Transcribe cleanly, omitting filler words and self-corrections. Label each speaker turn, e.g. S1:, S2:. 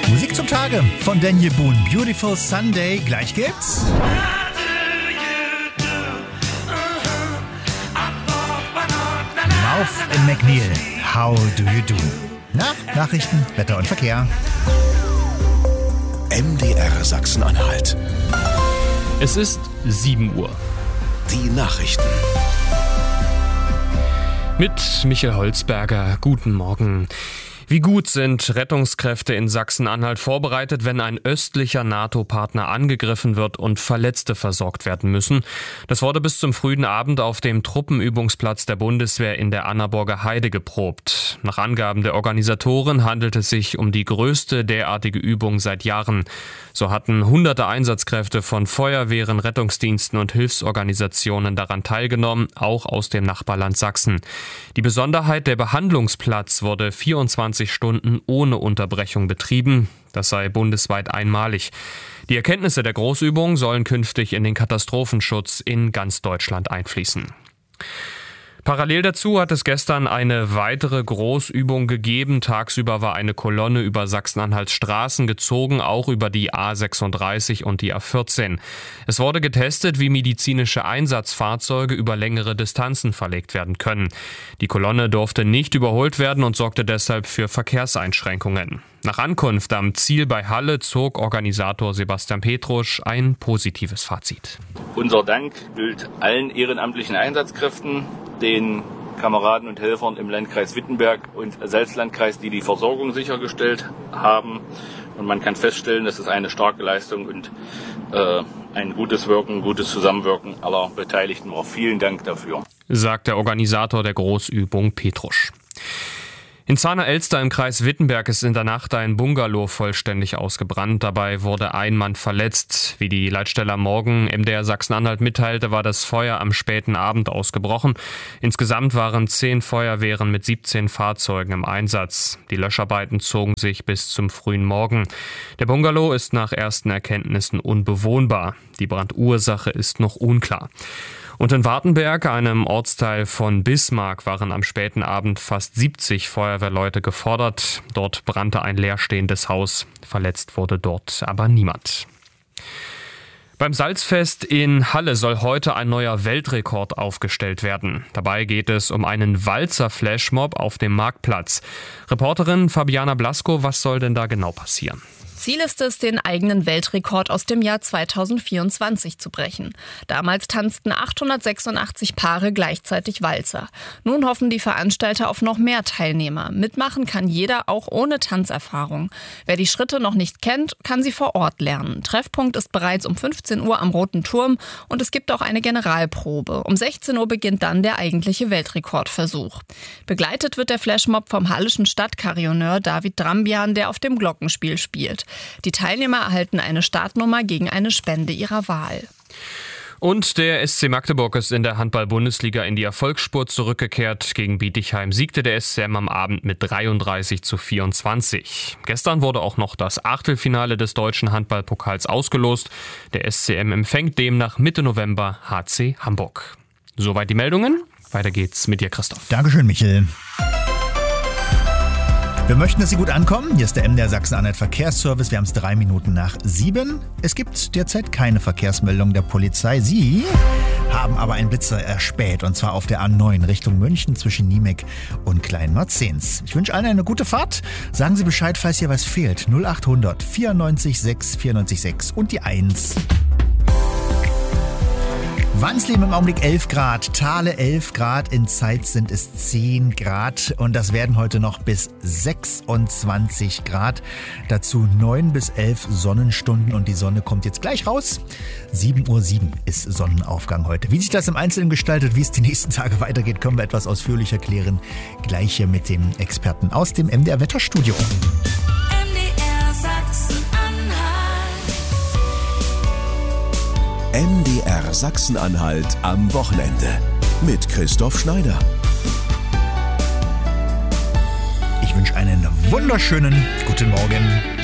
S1: Musik zum Tage von Daniel Boone. Beautiful Sunday. Gleich gibt's Mouth & McNeil. How do you do? Nachrichten, Wetter und Verkehr.
S2: MDR Sachsen-Anhalt.
S3: Es ist 7 Uhr.
S2: Die Nachrichten.
S3: Mit Michael Holzberger. Guten Morgen. Wie gut sind Rettungskräfte in Sachsen-Anhalt vorbereitet, wenn ein östlicher NATO-Partner angegriffen wird und Verletzte versorgt werden müssen? Das wurde bis zum frühen Abend auf dem Truppenübungsplatz der Bundeswehr in der Annaburger Heide geprobt. Nach Angaben der Organisatoren handelt es sich um die größte derartige Übung seit Jahren. So hatten hunderte Einsatzkräfte von Feuerwehren, Rettungsdiensten und Hilfsorganisationen daran teilgenommen, auch aus dem Nachbarland Sachsen. Die Besonderheit, der Behandlungsplatz wurde 24 Stunden ohne Unterbrechung betrieben. Das sei bundesweit einmalig. Die Erkenntnisse der Großübung sollen künftig in den Katastrophenschutz in ganz Deutschland einfließen. Parallel dazu hat es gestern eine weitere Großübung gegeben. Tagsüber war eine Kolonne über Sachsen-Anhalts Straßen gezogen, auch über die A36 und die A14. Es wurde getestet, wie medizinische Einsatzfahrzeuge über längere Distanzen verlegt werden können. Die Kolonne durfte nicht überholt werden und sorgte deshalb für Verkehrseinschränkungen. Nach Ankunft am Ziel bei Halle zog Organisator Sebastian Petrusch ein positives Fazit.
S4: Unser Dank gilt allen ehrenamtlichen Einsatzkräften, den Kameraden und Helfern im Landkreis Wittenberg und Salzlandkreis, die die Versorgung sichergestellt haben. Und man kann feststellen, das ist eine starke Leistung und ein gutes Wirken, gutes Zusammenwirken aller Beteiligten. Auch vielen Dank dafür,
S3: sagt der Organisator der Großübung Petrusch. In Zahner-Elster im Kreis Wittenberg ist in der Nacht ein Bungalow vollständig ausgebrannt. Dabei wurde ein Mann verletzt. Wie die Leitstelle am Morgen MDR Sachsen-Anhalt mitteilte, war das Feuer am späten Abend ausgebrochen. Insgesamt waren 10 Feuerwehren mit 17 Fahrzeugen im Einsatz. Die Löscharbeiten zogen sich bis zum frühen Morgen. Der Bungalow ist nach ersten Erkenntnissen unbewohnbar. Die Brandursache ist noch unklar. Und in Wartenberg, einem Ortsteil von Bismarck, waren am späten Abend fast 70 Feuerwehrleute gefordert. Dort brannte ein leerstehendes Haus. Verletzt wurde dort aber niemand. Beim Salzfest in Halle soll heute ein neuer Weltrekord aufgestellt werden. Dabei geht es um einen Walzer-Flashmob auf dem Marktplatz. Reporterin Fabiana Blasko, was soll denn da genau passieren?
S5: Ziel ist es, den eigenen Weltrekord aus dem Jahr 2024 zu brechen. Damals tanzten 886 Paare gleichzeitig Walzer. Nun hoffen die Veranstalter auf noch mehr Teilnehmer. Mitmachen kann jeder, auch ohne Tanzerfahrung. Wer die Schritte noch nicht kennt, kann sie vor Ort lernen. Treffpunkt ist bereits um 15 Uhr am Roten Turm und es gibt auch eine Generalprobe. Um 16 Uhr beginnt dann der eigentliche Weltrekordversuch. Begleitet wird der Flashmob vom hallischen Stadtkarillonneur David Drambian, der auf dem Glockenspiel spielt. Die Teilnehmer erhalten eine Startnummer gegen eine Spende ihrer Wahl.
S3: Und der SC Magdeburg ist in der Handball-Bundesliga in die Erfolgsspur zurückgekehrt. Gegen Bietigheim siegte der SCM am Abend mit 33:24. Gestern wurde auch noch das Achtelfinale des deutschen Handballpokals ausgelost. Der SCM empfängt demnach Mitte November HC Hamburg. Soweit die Meldungen. Weiter geht's mit dir, Christoph.
S1: Dankeschön, Michael. Wir möchten, dass Sie gut ankommen. Hier ist der MDR Sachsen-Anhalt Verkehrsservice. Wir haben es 3 Minuten nach 7. Es gibt derzeit keine Verkehrsmeldung der Polizei. Sie haben aber einen Blitzer erspäht, und zwar auf der A9 Richtung München zwischen Niemek und Kleinmarzens. Ich wünsche allen eine gute Fahrt. Sagen Sie Bescheid, falls hier was fehlt. 0800 94 6 94 6 und die 1. Wansleben im Augenblick 11 Grad, Thale 11 Grad, in Zeitz sind es 10 Grad und das werden heute noch bis 26 Grad. Dazu 9 bis 11 Sonnenstunden und die Sonne kommt jetzt gleich raus. 7:07 Uhr ist Sonnenaufgang heute. Wie sich das im Einzelnen gestaltet, wie es die nächsten Tage weitergeht, können wir etwas ausführlicher klären. Gleich hier mit dem Experten aus dem MDR Wetterstudio.
S2: MDR Sachsen-Anhalt am Wochenende mit Christoph Schneider.
S1: Ich wünsche einen wunderschönen guten Morgen.